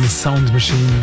Sound Machine.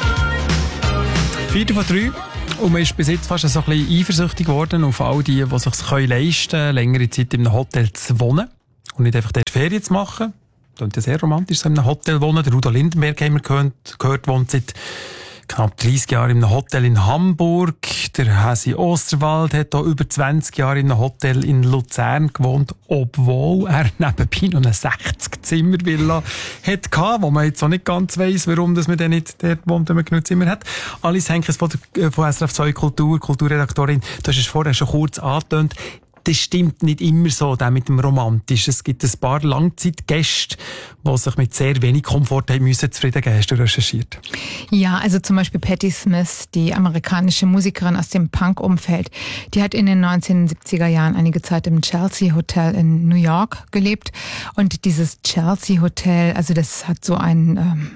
4 von 3. Und man ist bis jetzt fast so ein bisschen eifersüchtig geworden auf all die es sich leisten können, längere Zeit in einem Hotel zu wohnen. Und nicht einfach dort Ferien zu machen. Das ist ja sehr romantisch, so in einem Hotel wohnen. Der Udo Lindenberg haben wir gehört, wohnt seit knapp 30 Jahren in einem Hotel in Hamburg. Der Hasi Osterwald hat auch über 20 Jahre in einem Hotel in Luzern gewohnt, obwohl er nebenbei noch eine 60-Zimmer-Villa hatte, wo man jetzt auch nicht ganz weiss, warum dass man dann nicht dort wohnt, wenn man genug Zimmer hat. Alice Henkes von SRF 2 Kulturredaktorin, du hast es vorher schon kurz angetönt. Das stimmt nicht immer so, das mit dem Romantischen. Es gibt ein paar Langzeitgäste, die sich mit sehr wenig Komfort haben müssen zufrieden geben. Hast du recherchiert? Ja, also zum Beispiel Patti Smith, die amerikanische Musikerin aus dem Punk-Umfeld, die hat in den 1970er Jahren einige Zeit im Chelsea Hotel in New York gelebt. Und dieses Chelsea Hotel, also das hat so einen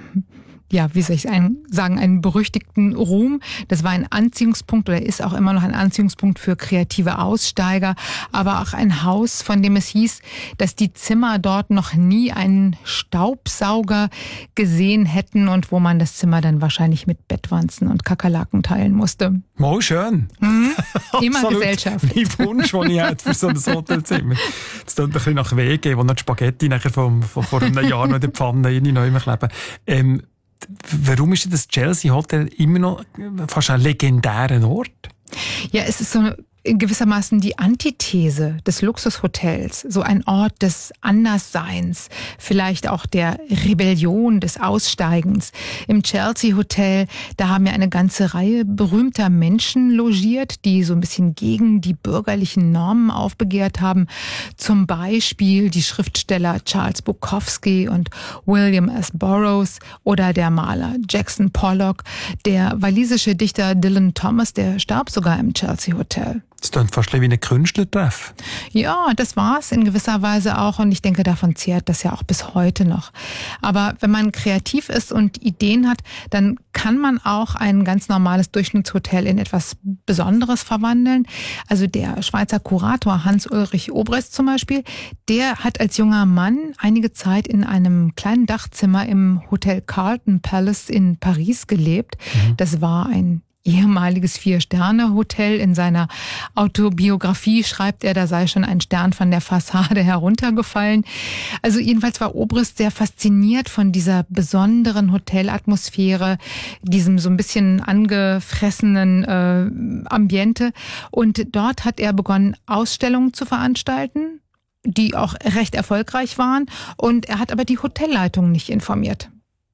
einen berüchtigten Ruhm. Das war ein Anziehungspunkt oder ist auch immer noch ein Anziehungspunkt für kreative Aussteiger, aber auch ein Haus, von dem es hieß, dass die Zimmer dort noch nie einen Staubsauger gesehen hätten und wo man das Zimmer dann wahrscheinlich mit Bettwanzen und Kakerlaken teilen musste. Mal schön. Immer Gesellschaft. Mein Wunsch, den ich hätte für so ein Hotelzimmer. Das tut ein bisschen nach Wege, wo noch die Spaghetti nachher vor einem Jahr noch in der Pfanne neu kleben. Warum ist das Chelsea Hotel immer noch fast ein legendärer Ort? Ja, es ist so gewissermaßen die Antithese des Luxushotels, so ein Ort des Andersseins, vielleicht auch der Rebellion, des Aussteigens. Im Chelsea Hotel, da haben ja eine ganze Reihe berühmter Menschen logiert, die so ein bisschen gegen die bürgerlichen Normen aufbegehrt haben. Zum Beispiel die Schriftsteller Charles Bukowski und William S. Burroughs oder der Maler Jackson Pollock. Der walisische Dichter Dylan Thomas, der starb sogar im Chelsea Hotel. Das klingt fast wie ein Künstlertreff. Ja, das war's in gewisser Weise auch und ich denke, davon zehrt das ja auch bis heute noch. Aber wenn man kreativ ist und Ideen hat, dann kann man auch ein ganz normales Durchschnittshotel in etwas Besonderes verwandeln. Also der Schweizer Kurator Hans-Ulrich Obrest zum Beispiel, der hat als junger Mann einige Zeit in einem kleinen Dachzimmer im Hotel Carlton Palace in Paris gelebt. Das war ein ehemaliges 4-Sterne-Hotel. In seiner Autobiografie schreibt er, da sei schon ein Stern von der Fassade heruntergefallen. Also jedenfalls war Obrist sehr fasziniert von dieser besonderen Hotelatmosphäre, diesem so ein bisschen angefressenen Ambiente. Und dort hat er begonnen, Ausstellungen zu veranstalten, die auch recht erfolgreich waren. Und er hat aber die Hotelleitung nicht informiert.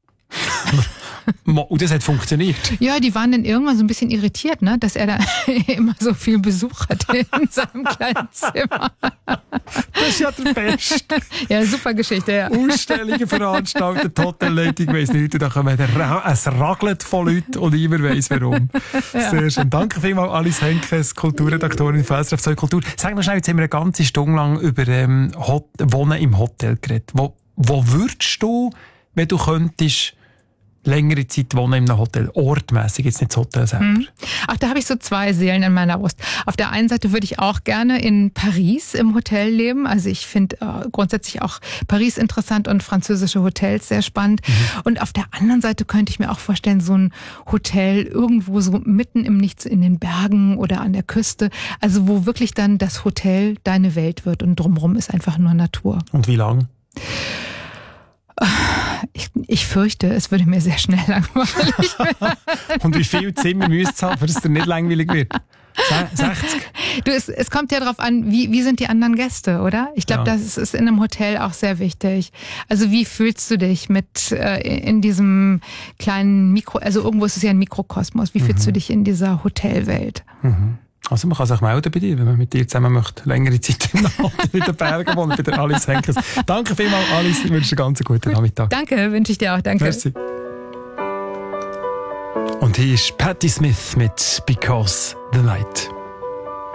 Und das hat funktioniert? Ja, die waren dann irgendwann so ein bisschen irritiert, ne, dass er da immer so viel Besuch hatte in seinem kleinen Zimmer. Das ist ja der Beste. Ja, super Geschichte, ja. Ausstellungen veranstaltet, Hotelleitung weiss nicht, und dann kommen es ragelt von Leuten und niemand weiss warum. Ja. Sehr schön. Danke vielmals, Alice Henkes, Kulturredaktorin von SRF 2 Kultur. Sag noch schnell, jetzt haben wir eine ganze Stunde lang über Wohnen im Hotel geredet. Wo würdest du, wenn du könntest, längere Zeit wohnen in einem Hotel, ortmässig, jetzt nicht das Hotel selber? Ach, da habe ich so zwei Seelen in meiner Brust. Auf der einen Seite würde ich auch gerne in Paris im Hotel leben. Also ich finde grundsätzlich auch Paris interessant und französische Hotels sehr spannend. Und auf der anderen Seite könnte ich mir auch vorstellen, so ein Hotel irgendwo so mitten im Nichts in den Bergen oder an der Küste. Also wo wirklich dann das Hotel deine Welt wird und drumherum ist einfach nur Natur. Und wie lang? Ich fürchte, es würde mir sehr schnell langweilig werden. Und wie viele Zimmer müsst ihr haben, dass es dir nicht langweilig wird? 60? Du, es kommt ja darauf an, wie sind die anderen Gäste, oder? Ich glaube, das ist in einem Hotel auch sehr wichtig. Also wie fühlst du dich mit in diesem kleinen also irgendwo ist es ja ein Mikrokosmos. Wie fühlst du dich in dieser Hotelwelt? Also man kann sich melden bei dir, wenn man mit dir zusammen möchte, längere Zeit im Norden in den Bergen wohnen, bei der Alice Henkes. Danke vielmals, Alice. Ich wünsche dir einen ganz guten Nachmittag. Danke, wünsche ich dir auch. Danke. Merci. Und hier ist Patti Smith mit Because the Night.